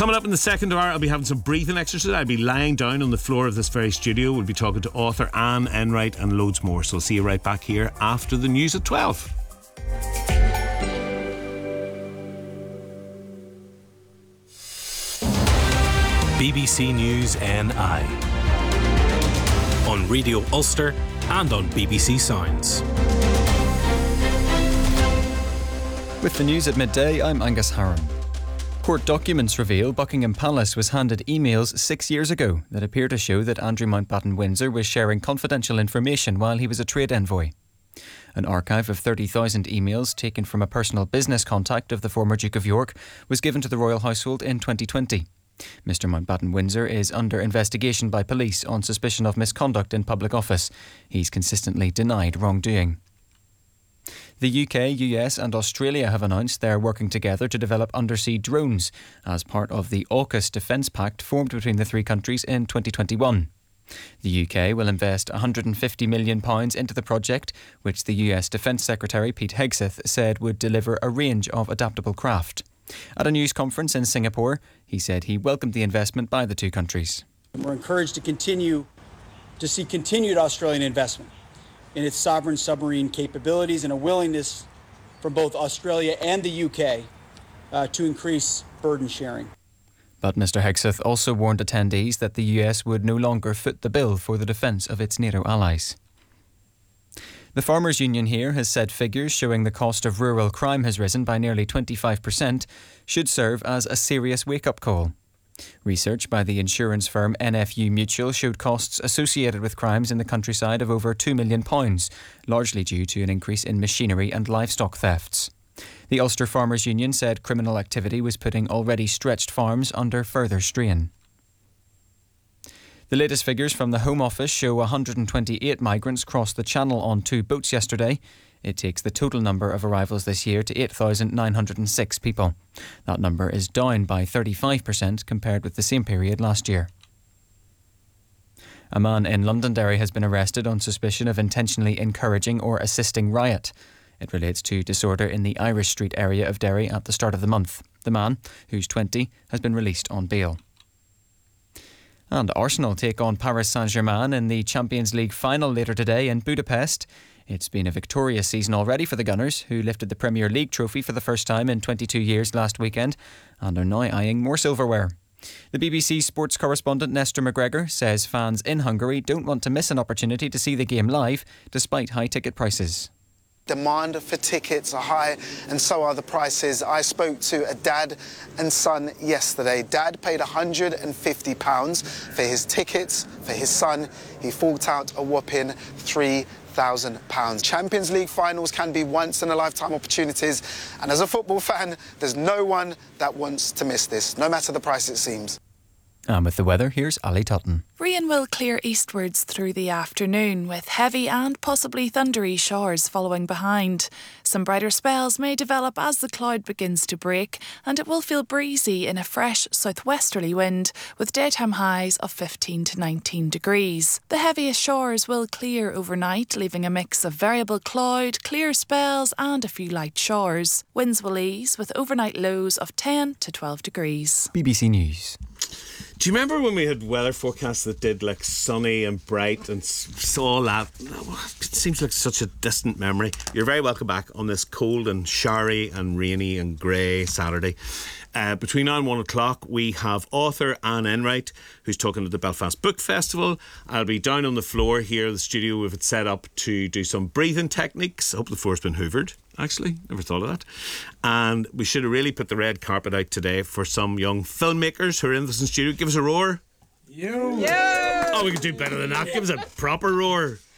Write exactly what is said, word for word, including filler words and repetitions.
Coming up in the second hour, I'll be having some breathing exercises. I'll be lying down on the floor of this very studio. We'll be talking to author Anne Enright and loads more. So I'll see you right back here after the news at twelve. B B C News N I on Radio Ulster and on B B C Sounds. With the news at midday, I'm Angus Harron. Court documents reveal Buckingham Palace was handed emails six years ago that appear to show that Andrew Mountbatten Windsor was sharing confidential information while he was a trade envoy. An archive of thirty thousand emails taken from a personal business contact of the former Duke of York was given to the royal household in twenty twenty. Mr Mountbatten Windsor is under investigation by police on suspicion of misconduct in public office. He's consistently denied wrongdoing. The U K, U S and Australia have announced they're working together to develop undersea drones as part of the AUKUS Defence Pact formed between the three countries in twenty twenty-one. The U K will invest one hundred fifty million pounds into the project, which the U S Defence Secretary Pete Hegseth said would deliver a range of adaptable craft. At a news conference in Singapore, he said he welcomed the investment by the two countries. We're encouraged to continue to see continued Australian investment in its sovereign submarine capabilities and a willingness from both Australia and the U K uh, to increase burden sharing. But Mr Hegseth also warned attendees that the U S would no longer foot the bill for the defence of its NATO allies. The Farmers' Union here has said figures showing the cost of rural crime has risen by nearly twenty-five percent should serve as a serious wake-up call. Research by the insurance firm N F U Mutual showed costs associated with crimes in the countryside of over two million pounds, largely due to an increase in machinery and livestock thefts. The Ulster Farmers' Union said criminal activity was putting already stretched farms under further strain. The latest figures from the Home Office show one hundred twenty-eight migrants crossed the Channel on two boats yesterday. It takes the total number of arrivals this year to eight thousand nine hundred six people. That number is down by thirty-five percent compared with the same period last year. A man in Londonderry has been arrested on suspicion of intentionally encouraging or assisting riot. It relates to disorder in the Irish Street area of Derry at the start of the month. The man, who's twenty, has been released on bail. And Arsenal take on Paris Saint-Germain in the Champions League final later today in Budapest. It's been a victorious season already for the Gunners, who lifted the Premier League trophy for the first time in twenty-two years last weekend and are now eyeing more silverware. The B B C sports correspondent Nestor McGregor says fans in Hungary don't want to miss an opportunity to see the game live, despite high ticket prices. Demand for tickets are high and so are the prices. I spoke to a dad and son yesterday. Dad paid one hundred fifty pounds for his tickets for his son. He forked out a whopping three thousand pounds. Champions League finals can be once-in-a-lifetime opportunities, and as a football fan, there's no one that wants to miss this, no matter the price it seems. And with the weather, here's Ali Tutton. Rain will clear eastwards through the afternoon, with heavy and possibly thundery showers following behind. Some brighter spells may develop as the cloud begins to break, and it will feel breezy in a fresh southwesterly wind, with daytime highs of fifteen to nineteen degrees. The heaviest showers will clear overnight, leaving a mix of variable cloud, clear spells and a few light showers. Winds will ease, with overnight lows of ten to twelve degrees. B B C News. Do you remember when we had weather forecasts that did like sunny and bright and all that? It seems like such a distant memory. You're very welcome back on this cold and showery and rainy and grey Saturday. Uh, between now and one o'clock, we have author Anne Enright, who's talking at the Belfast Book Festival. I'll be down on the floor here in the studio. We've it set up to do some breathing techniques. I hope the floor's been hoovered, actually. Never thought of that. And we should have really put the red carpet out today for some young filmmakers who are in this studio. Give us a roar. Yo. Yeah. Oh, we can do better than that. Give us a proper roar.